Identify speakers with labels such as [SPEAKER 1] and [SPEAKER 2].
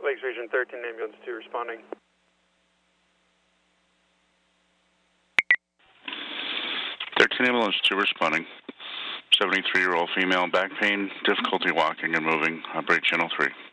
[SPEAKER 1] Lakes Region 13, ambulance 2 responding.
[SPEAKER 2] 13 ambulance 2 responding. 73-year-old female, back pain, difficulty walking and moving. Operate channel 3.